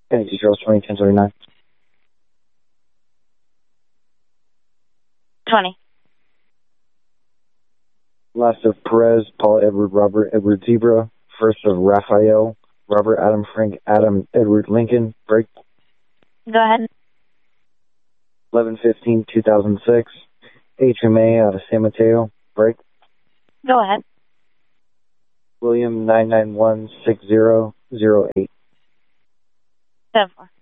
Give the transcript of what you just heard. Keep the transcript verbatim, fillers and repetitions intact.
Kennedy Girls twenty, ten thirty-nine. twenty. Last of Perez, Paul, Edward, Robert, Edward, Zebra. First of Raphael, Robert, Adam, Frank, Adam, Edward, Lincoln. Break. Go ahead. eleven fifteen two thousand six. H M A out of San Mateo. Break. Go ahead. William, nine nine one six zero zero eight. seven four.